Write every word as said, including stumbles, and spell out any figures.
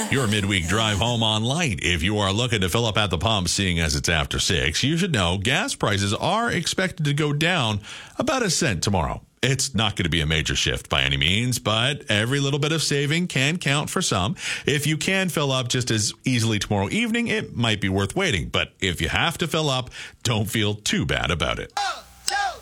Your midweek drive home on light. If you are looking to fill up at the pump, seeing as it's after six, you should know gas prices are expected to go down about a cent tomorrow. It's not going to be a major shift by any means, but every little bit of saving can count for some. If you can fill up just as easily tomorrow evening, it might be worth waiting. But if you have to fill up, don't feel too bad about it.